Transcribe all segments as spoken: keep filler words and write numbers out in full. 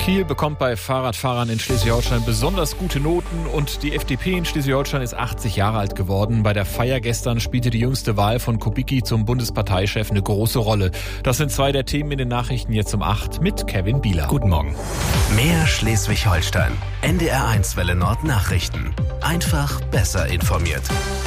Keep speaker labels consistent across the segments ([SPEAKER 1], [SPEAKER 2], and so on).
[SPEAKER 1] Kiel bekommt bei Fahrradfahrern in Schleswig-Holstein besonders gute Noten und die F D P in Schleswig-Holstein ist achtzig Jahre alt geworden. Bei der Feier gestern spielte die jüngste Wahl von Kubicki zum Bundesparteichef eine große Rolle. Das sind zwei der Themen in den Nachrichten jetzt um acht mit Kevin Bieler.
[SPEAKER 2] Guten Morgen.
[SPEAKER 3] Mehr Schleswig-Holstein. N D R eins Welle Nord Nachrichten. Einfach besser informiert.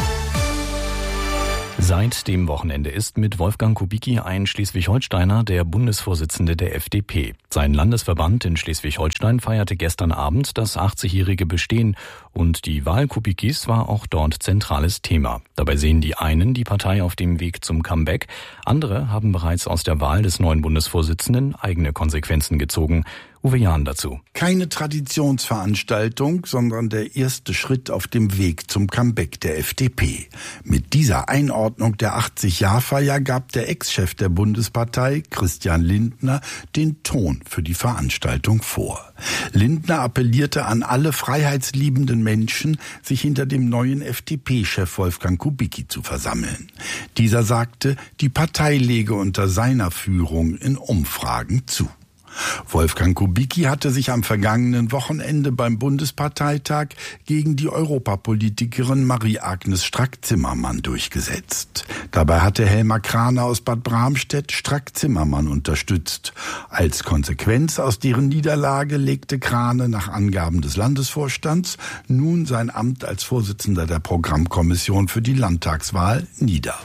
[SPEAKER 2] Seit dem Wochenende ist mit Wolfgang Kubicki ein Schleswig-Holsteiner der Bundesvorsitzende der F D P. Sein Landesverband in Schleswig-Holstein feierte gestern Abend das achtzigjährige Bestehen und die Wahl Kubickis war auch dort zentrales Thema. Dabei sehen die einen die Partei auf dem Weg zum Comeback, andere haben bereits aus der Wahl des neuen Bundesvorsitzenden eigene Konsequenzen gezogen. Uwe Jahn dazu.
[SPEAKER 4] Keine Traditionsveranstaltung, sondern der erste Schritt auf dem Weg zum Comeback der F D P. Mit dieser Einordnung der achtzig-Jahr-Feier gab der Ex-Chef der Bundespartei, Christian Lindner, den Ton für die Veranstaltung vor. Lindner appellierte an alle freiheitsliebenden Menschen, sich hinter dem neuen F D P-Chef Wolfgang Kubicki zu versammeln. Dieser sagte, die Partei lege unter seiner Führung in Umfragen zu. Wolfgang Kubicki hatte sich am vergangenen Wochenende beim Bundesparteitag gegen die Europapolitikerin Marie-Agnes Strack-Zimmermann durchgesetzt. Dabei hatte Helma Kraner aus Bad Bramstedt Strack-Zimmermann unterstützt. Als Konsequenz aus deren Niederlage legte Kraner nach Angaben des Landesvorstands nun sein Amt als Vorsitzender der Programmkommission für die Landtagswahl nieder.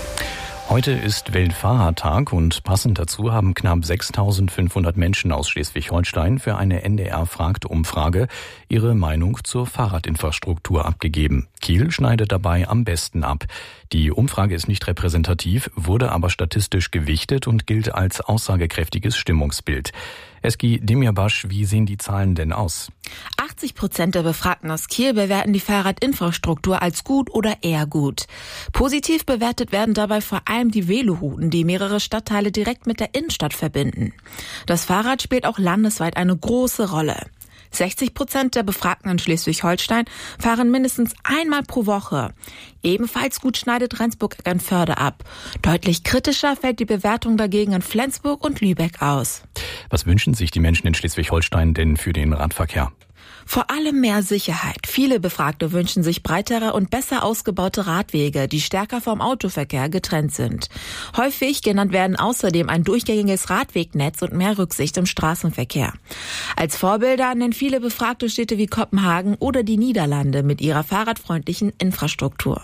[SPEAKER 2] Heute ist Weltfahrradtag und passend dazu haben knapp sechstausendfünfhundert Menschen aus Schleswig-Holstein für eine N D R-Fragt-Umfrage ihre Meinung zur Fahrradinfrastruktur abgegeben. Kiel schneidet dabei am besten ab. Die Umfrage ist nicht repräsentativ, wurde aber statistisch gewichtet und gilt als aussagekräftiges Stimmungsbild. Eski Demirbaş, wie sehen die Zahlen denn aus?
[SPEAKER 5] achtzig Prozent der Befragten aus Kiel bewerten die Fahrradinfrastruktur als gut oder eher gut. Positiv bewertet werden dabei vor allem die Velohouten, die mehrere Stadtteile direkt mit der Innenstadt verbinden. Das Fahrrad spielt auch landesweit eine große Rolle. sechzig Prozent der Befragten in Schleswig-Holstein fahren mindestens einmal pro Woche. Ebenfalls gut schneidet Rendsburg-Eckernförde ab. Deutlich kritischer fällt die Bewertung dagegen in Flensburg und Lübeck aus.
[SPEAKER 2] Was wünschen sich die Menschen in Schleswig-Holstein denn für den Radverkehr?
[SPEAKER 5] Vor allem mehr Sicherheit. Viele Befragte wünschen sich breitere und besser ausgebaute Radwege, die stärker vom Autoverkehr getrennt sind. Häufig genannt werden außerdem ein durchgängiges Radwegnetz und mehr Rücksicht im Straßenverkehr. Als Vorbilder nennen viele befragte Städte wie Kopenhagen oder die Niederlande mit ihrer fahrradfreundlichen Infrastruktur.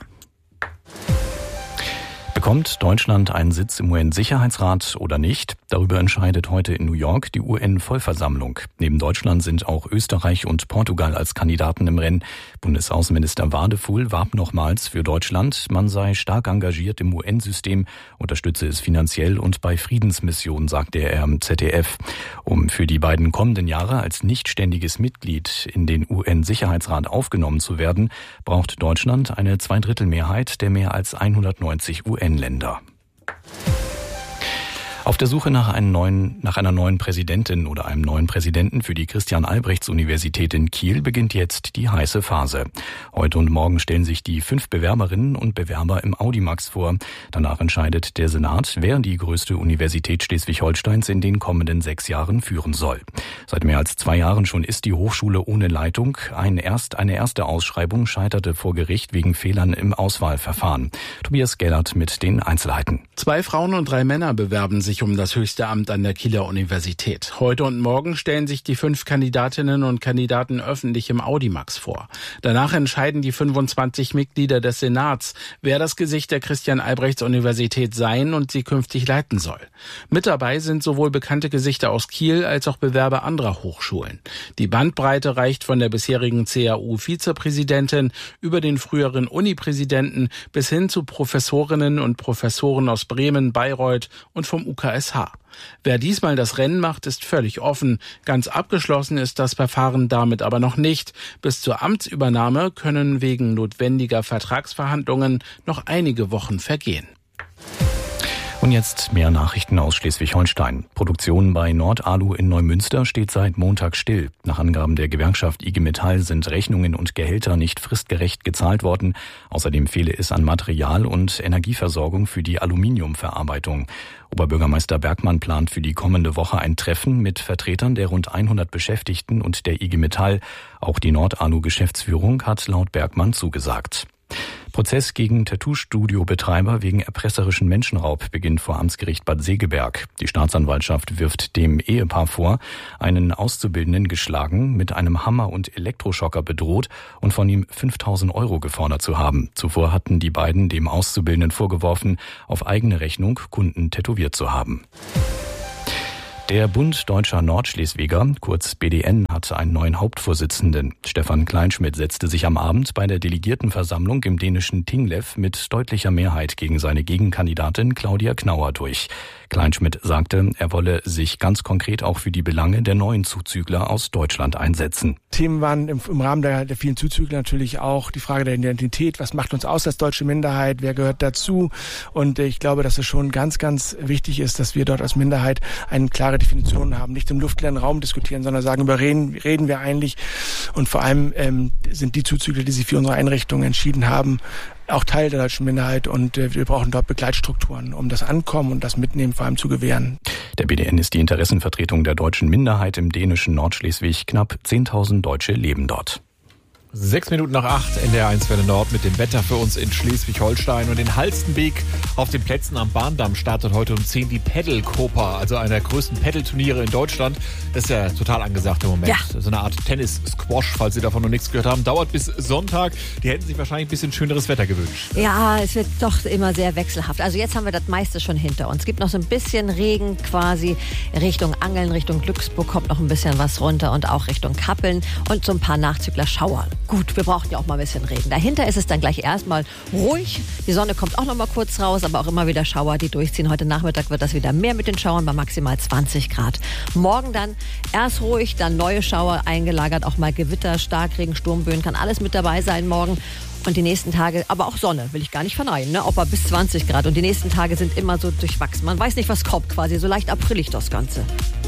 [SPEAKER 2] Bekommt Deutschland einen Sitz im U N-Sicherheitsrat oder nicht? Darüber entscheidet heute in New York die U N-Vollversammlung. Neben Deutschland sind auch Österreich und Portugal als Kandidaten im Rennen. Bundesaußenminister Wadefuhl warb nochmals für Deutschland. Man sei stark engagiert im U N-System, unterstütze es finanziell und bei Friedensmissionen, sagte er im Z D F. Um für die beiden kommenden Jahre als nichtständiges Mitglied in den U N-Sicherheitsrat aufgenommen zu werden, braucht Deutschland eine Zweidrittelmehrheit der mehr als hundertneunzig U N-Länder. Auf der Suche nach, einem neuen, nach einer neuen Präsidentin oder einem neuen Präsidenten für die Christian-Albrechts-Universität in Kiel beginnt jetzt die heiße Phase. Heute und morgen stellen sich die fünf Bewerberinnen und Bewerber im Audimax vor. Danach entscheidet der Senat, wer die größte Universität Schleswig-Holsteins in den kommenden sechs Jahren führen soll. Seit mehr als zwei Jahren schon ist die Hochschule ohne Leitung. Ein erst, eine erste Ausschreibung scheiterte vor Gericht wegen Fehlern im Auswahlverfahren. Tobias Gellert mit den Einzelheiten.
[SPEAKER 6] Zwei Frauen und drei Männer bewerben sich um das höchste Amt an der Kieler Universität. Heute und morgen stellen sich die fünf Kandidatinnen und Kandidaten öffentlich im Audimax vor. Danach entscheiden die fünfundzwanzig Mitglieder des Senats, wer das Gesicht der Christian-Albrechts-Universität sein und sie künftig leiten soll. Mit dabei sind sowohl bekannte Gesichter aus Kiel als auch Bewerber anderer Hochschulen. Die Bandbreite reicht von der bisherigen C A U-Vizepräsidentin über den früheren Uni-Präsidenten bis hin zu Professorinnen und Professoren aus Bremen, Bayreuth und vom U K S H. Wer diesmal das Rennen macht, ist völlig offen. Ganz abgeschlossen ist das Verfahren damit aber noch nicht. Bis zur Amtsübernahme können wegen notwendiger Vertragsverhandlungen noch einige Wochen vergehen.
[SPEAKER 2] Und jetzt mehr Nachrichten aus Schleswig-Holstein. Produktion bei Nordalu in Neumünster steht seit Montag still. Nach Angaben der Gewerkschaft I G Metall sind Rechnungen und Gehälter nicht fristgerecht gezahlt worden. Außerdem fehle es an Material und Energieversorgung für die Aluminiumverarbeitung. Oberbürgermeister Bergmann plant für die kommende Woche ein Treffen mit Vertretern der rund hundert Beschäftigten und der I G Metall. Auch die Nordalu-Geschäftsführung hat laut Bergmann zugesagt. Prozess gegen Tattoo-Studio-Betreiber wegen erpresserischen Menschenraub beginnt vor Amtsgericht Bad Segeberg. Die Staatsanwaltschaft wirft dem Ehepaar vor, einen Auszubildenden geschlagen, mit einem Hammer und Elektroschocker bedroht und von ihm fünftausend Euro gefordert zu haben. Zuvor hatten die beiden dem Auszubildenden vorgeworfen, auf eigene Rechnung Kunden tätowiert zu haben. Der Bund Deutscher Nordschleswiger, kurz B D N, hatte einen neuen Hauptvorsitzenden. Stefan Kleinschmidt setzte sich am Abend bei der Delegiertenversammlung im dänischen Tinglev mit deutlicher Mehrheit gegen seine Gegenkandidatin Claudia Knauer durch. Kleinschmidt sagte, er wolle sich ganz konkret auch für die Belange der neuen Zuzügler aus Deutschland einsetzen.
[SPEAKER 7] Themen waren im, im Rahmen der, der vielen Zuzügler natürlich auch die Frage der Identität. Was macht uns aus als deutsche Minderheit? Wer gehört dazu? Und ich glaube, dass es schon ganz, ganz wichtig ist, dass wir dort als Minderheit eine klare Definition haben. Nicht im luftleeren Raum diskutieren, sondern sagen, über reden, reden wir eigentlich. Und vor allem ähm, sind die Zuzügler, die sich für unsere Einrichtung entschieden haben, auch Teil der deutschen Minderheit, und äh, wir brauchen dort Begleitstrukturen, um das Ankommen und das Mitnehmen vor allem zu gewähren.
[SPEAKER 2] Der B D N ist die Interessenvertretung der deutschen Minderheit im dänischen Nordschleswig. Knapp zehntausend Deutsche leben dort.
[SPEAKER 1] Sechs Minuten nach acht, N D R eins Welle Nord mit dem Wetter für uns in Schleswig-Holstein. Und in Halstenbek auf den Plätzen am Bahndamm startet heute um zehn die Paddle-Copa, also einer der größten Paddle-Turniere in Deutschland. Das ist ja total angesagt im Moment. Ja. So eine Art Tennis-Squash, falls Sie davon noch nichts gehört haben. Dauert bis Sonntag. Die hätten sich wahrscheinlich ein bisschen schöneres Wetter gewünscht.
[SPEAKER 8] Ja, es wird doch immer sehr wechselhaft. Also jetzt haben wir das meiste schon hinter uns. Es gibt noch so ein bisschen Regen quasi Richtung Angeln, Richtung Glücksburg kommt noch ein bisschen was runter und auch Richtung Kappeln und so ein paar Nachzügler-Schauer. Gut, wir brauchen ja auch mal ein bisschen Regen. Dahinter ist es dann gleich erstmal ruhig. Die Sonne kommt auch noch mal kurz raus, aber auch immer wieder Schauer, die durchziehen. Heute Nachmittag wird das wieder mehr mit den Schauern bei maximal zwanzig Grad. Morgen dann erst ruhig, dann neue Schauer eingelagert, auch mal Gewitter, Starkregen, Sturmböen, kann alles mit dabei sein morgen. Und die nächsten Tage, aber auch Sonne, will ich gar nicht verneinen, ne? Auch bis zwanzig Grad. Und die nächsten Tage sind immer so durchwachsen. Man weiß nicht, was kommt quasi, so leicht aprilig das Ganze.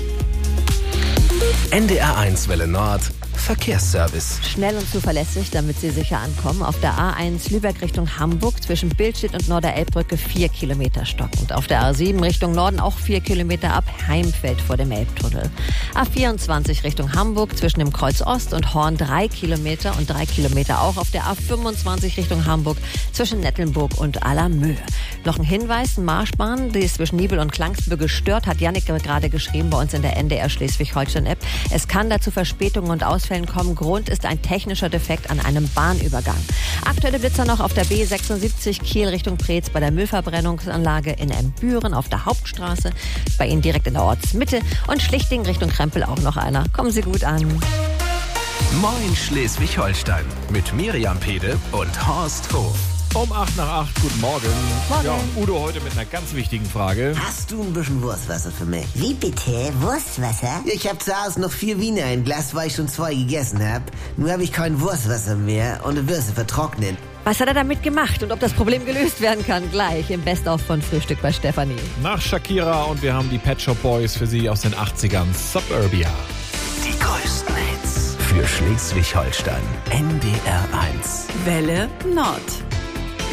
[SPEAKER 3] N D R eins Welle Nord Verkehrsservice.
[SPEAKER 8] Schnell und zuverlässig, damit Sie sicher ankommen. Auf der A eins Lübeck Richtung Hamburg zwischen Bildstedt und Norderelbbrücke vier Kilometer stockend. Auf der A sieben Richtung Norden auch vier Kilometer ab Heimfeld vor dem Elbtunnel. A vierundzwanzig Richtung Hamburg zwischen dem Kreuz Ost und Horn drei Kilometer und drei Kilometer auch auf der A fünfundzwanzig Richtung Hamburg zwischen Nettelnburg und Allermöhe. Noch ein Hinweis, Marschbahn, die ist zwischen Nibel und Klangsbühl gestört, hat Jannik gerade geschrieben bei uns in der N D R Schleswig-Holstein-App. Es kann dazu Verspätungen und Ausfällen kommen. Grund ist ein technischer Defekt an einem Bahnübergang. Aktuelle Blitzer noch auf der B sechsundsiebzig Kiel Richtung Preetz bei der Müllverbrennungsanlage in Embüren auf der Hauptstraße, bei Ihnen direkt in der Ortsmitte, und Schlichting Richtung Krempel auch noch einer. Kommen Sie gut an.
[SPEAKER 3] Moin Schleswig-Holstein mit Miriam Pede und Horst Hof.
[SPEAKER 1] Um acht nach acht, guten Morgen.
[SPEAKER 8] Morgen.
[SPEAKER 1] Ja, Udo heute mit einer ganz wichtigen Frage.
[SPEAKER 9] Hast du ein bisschen Wurstwasser für mich?
[SPEAKER 10] Wie bitte? Wurstwasser?
[SPEAKER 9] Ich hab zu Hause noch vier Wiener im Glas, weil ich schon zwei gegessen hab. Nur habe ich kein Wurstwasser mehr und die Würste vertrocknen.
[SPEAKER 8] Was hat er damit gemacht und ob das Problem gelöst werden kann? Gleich im Best-of von Frühstück bei Stefanie.
[SPEAKER 1] Nach Shakira, und wir haben die Pet Shop Boys für Sie aus den achtzigern. Suburbia.
[SPEAKER 3] Die größten Hits für Schleswig-Holstein. N D R eins.
[SPEAKER 11] Welle Nord.